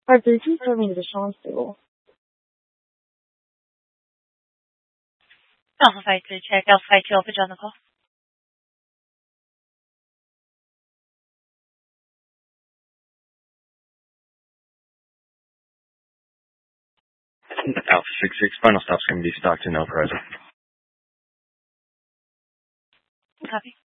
Arthur, please tell me the response table. Alpha Flight 3, check. Alpha Flight 2, Alpha John the call. Alpha 66, final stop's going to be Stockton, El Paraiso. Copy.